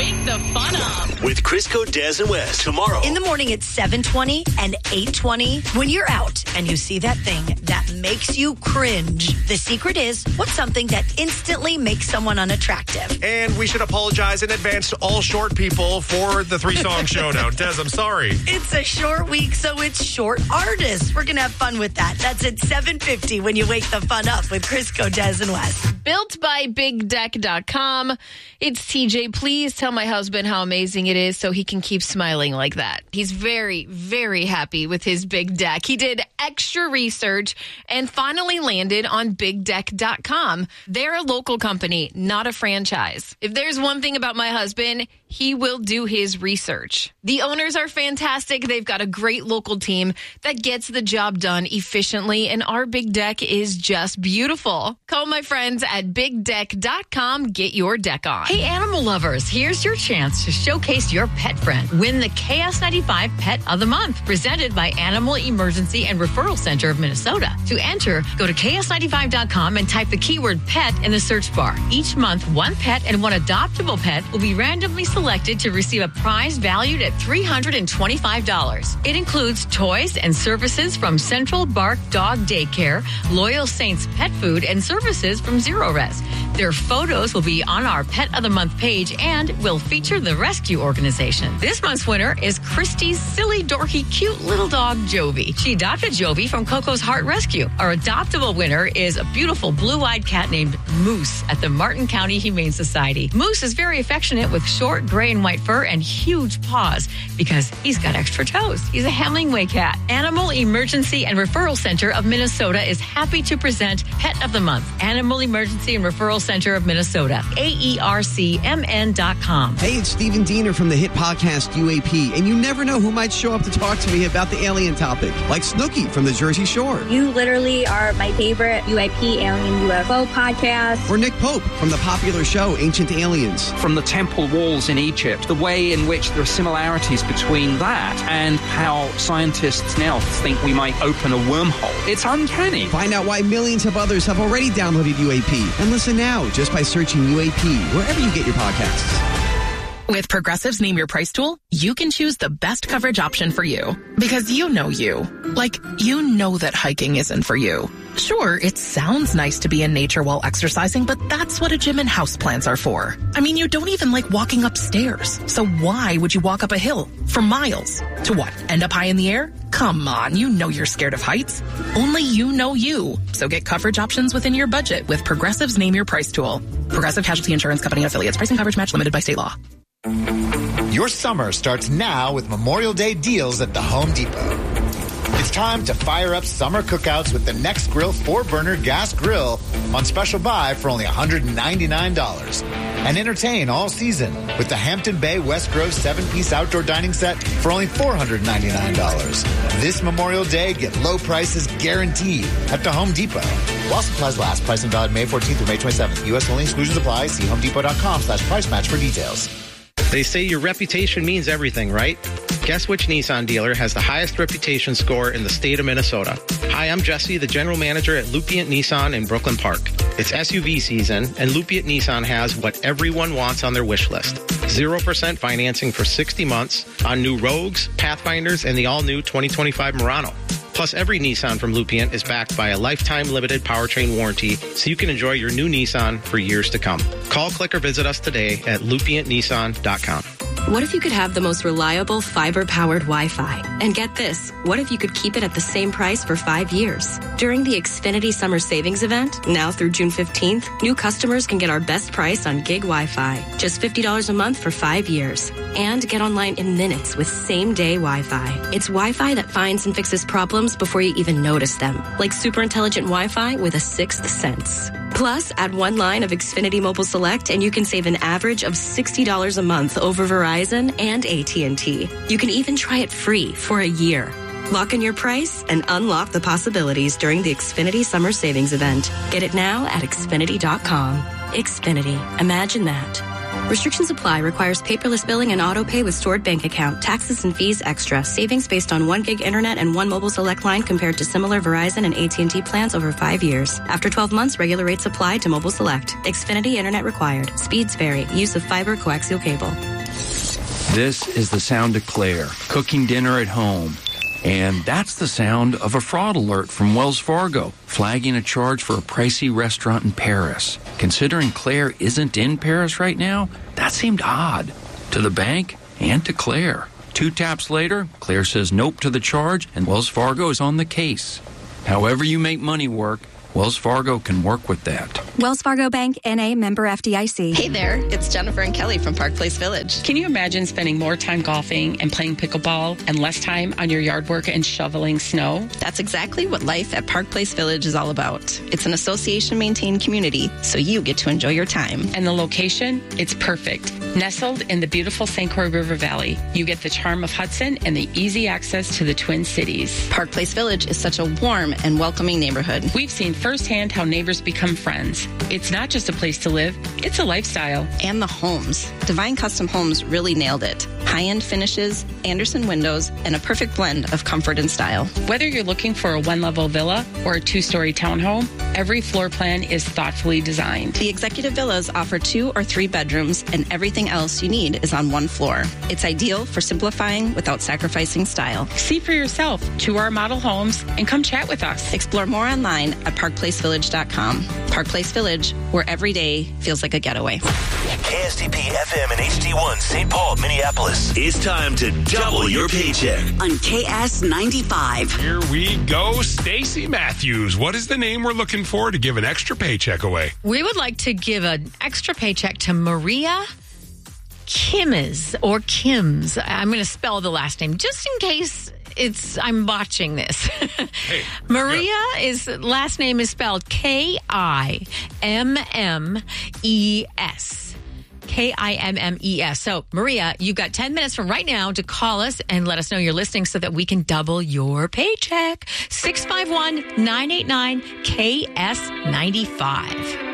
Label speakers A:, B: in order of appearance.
A: Wake the Fun Up
B: with Crisco, Des, and Wes tomorrow.
C: In the morning at 7:20 and 8:20. When you're out and you see that thing that makes you cringe, the secret is what's something that instantly makes someone unattractive.
D: And we should apologize in advance to all short people for the 3-song showdown. Des, I'm sorry.
C: It's a short week, so it's short artists. We're going to have fun with that. That's at 7:50 when you wake the fun up with Crisco, Des, and Wes.
A: built by BigDeck.com. It's TJ. Please tell my husband how amazing it is so he can keep smiling like that. He's very, very happy with his big deck. He did extra research and finally landed on BigDeck.com. They're a local company, not a franchise. If there's one thing about my husband, he will do his research. The owners are fantastic. They've got a great local team that gets the job done efficiently, and our Big Deck is just beautiful. Call my friends at BigDeck.com. Get your deck on.
E: Hey, animal lovers, here's your chance to showcase your pet friend. Win the KS95 Pet of the Month, presented by Animal Emergency and Referral Center of Minnesota. To enter, go to KS95.com and type the keyword pet in the search bar. Each month, one pet and one adoptable pet will be randomly selected to receive a prize valued at $325. It includes toys and services from Central Bark Dog Daycare, Loyal Saints Pet Food, and services from Zero Res. Their photos will be on our Pet of the Month page and will feature the rescue organization. This month's winner is Christy's silly, dorky, cute little dog, Jovi. She adopted Jovi from Coco's Heart Rescue. Our adoptable winner is a beautiful blue-eyed cat named Moose at the Martin County Humane Society. Moose is very affectionate with short gray and white fur and huge paws because he's got extra toes. He's a Hemingway cat. Animal Emergency and Referral Center of Minnesota is happy to present Pet of the Month. Animal Emergency and Referral Center of Minnesota. AERCMN.com.
F: Hey, it's Stephen Diener from the hit podcast UAP, and you never know who might show up to talk to me about the alien topic, like Snooki from the Jersey Shore.
G: You literally are my favorite UAP Alien UFO podcast.
F: Or Nick Pope from the popular show Ancient Aliens.
H: From the temple walls in Egypt, the way in which there are similarities between that and how scientists now think we might open a wormhole. It's uncanny.
F: Find out why millions of others have already downloaded UAP. And listen now just by searching UAP wherever you get your podcasts.
I: With Progressive's Name Your Price tool, you can choose the best coverage option for you. Because you know you. Like, you know that hiking isn't for you. Sure, it sounds nice to be in nature while exercising, but that's what a gym and houseplants are for. I mean, you don't even like walking upstairs. So why would you walk up a hill for miles? To what, end up high in the air? Come on, you know you're scared of heights. Only you know you. So get coverage options within your budget with Progressive's Name Your Price tool. Progressive Casualty Insurance Company affiliates. Price and coverage match limited by state law.
J: Your summer starts now with Memorial Day deals at the Home Depot. It's time to fire up summer cookouts with the Next Grill 4-burner gas grill on special buy for only $199. And entertain all season with the Hampton Bay West Grove 7-piece outdoor dining set for only $499. This Memorial Day, get low prices guaranteed at the Home Depot. While supplies last, price and valid May 14th through May 27th. U.S. only, exclusions apply. See homedepot.com/price match for details.
K: They say your reputation means everything, right? Guess which Nissan dealer has the highest reputation score in the state of Minnesota? Hi, I'm Jesse, the general manager at Lupient Nissan in Brooklyn Park. It's SUV season, and Lupient Nissan has what everyone wants on their wish list. 0% financing for 60 months on new Rogues, Pathfinders, and the all-new 2025 Murano. Plus, every Nissan from Lupient is backed by a lifetime limited powertrain warranty, so you can enjoy your new Nissan for years to come. Call, click, or visit us today at lupientnissan.com.
L: What if you could have the most reliable fiber-powered Wi-Fi? And get this, what if you could keep it at the same price for 5 years? During the Xfinity Summer Savings Event, now through June 15th, new customers can get our best price on gig Wi-Fi. Just $50 a month for 5 years. And get online in minutes with same-day Wi-Fi. It's Wi-Fi that finds and fixes problems before you even notice them. Like super intelligent Wi-Fi with a sixth sense. Plus, add one line of Xfinity Mobile Select and you can save an average of $60 a month over Verizon and AT&T. You can even try it free for a year. Lock in your price and unlock the possibilities during the Xfinity Summer Savings Event. Get it now at Xfinity.com. Xfinity. Imagine that. Restrictions apply. Requires paperless billing and auto pay with stored bank account. Taxes and fees extra. Savings based on 1 gig internet and 1 mobile select line compared to similar Verizon and AT&T plans over 5 years. After 12 months, regular rates apply to mobile select. Xfinity internet required. Speeds vary. Use of fiber coaxial cable.
H: This is the sound of Claire, cooking dinner at home. And that's the sound of a fraud alert from Wells Fargo, flagging a charge for a pricey restaurant in Paris. Considering Claire isn't in Paris right now, that seemed odd to the bank and to Claire. 2 taps later, Claire says nope to the charge, and Wells Fargo is on the case. However you make money work, Wells Fargo can work with that.
M: Wells Fargo Bank, N.A., member FDIC.
N: Hey there, it's Jennifer and Kelly from Park Place Village.
O: Can you imagine spending more time golfing and playing pickleball and less time on your yard work and shoveling snow?
N: That's exactly what life at Park Place Village is all about. It's an association-maintained community, so you get to enjoy your time.
O: And the location? It's perfect. Nestled in the beautiful St. Croix River Valley, you get the charm of Hudson and the easy access to the Twin Cities.
N: Park Place Village is such a warm and welcoming neighborhood.
O: We've seen firsthand how neighbors become friends. It's not just a place to live, it's a lifestyle.
N: And the homes. Divine Custom Homes really nailed it. High-end finishes, Anderson windows, and a perfect blend of comfort and style.
O: Whether you're looking for a 1-level villa or a 2-story townhome, every floor plan is thoughtfully designed.
N: The executive villas offer 2 or 3 bedrooms, and everything else you need is on one floor. It's ideal for simplifying without sacrificing style.
O: See for yourself. Tour our model homes and come chat with us.
N: Explore more online at parkplacevillage.com. Park Place Village, where every day feels like a getaway.
B: KSTP FM and HD1 St. Paul, Minneapolis. It's time to double your paycheck
P: on KS95.
D: Here we go. Stacey Matthews. What is the name we're looking for to give an extra paycheck away?
E: We would like to give an extra paycheck to Maria Kimms or Kimms. I'm going to spell the last name just in case I'm botching this.
D: Hey,
E: Maria's last name is spelled Kimmes. Kimmes. So, Maria, you've got 10 minutes from right now to call us and let us know you're listening so that we can double your paycheck. 651-989-KS95.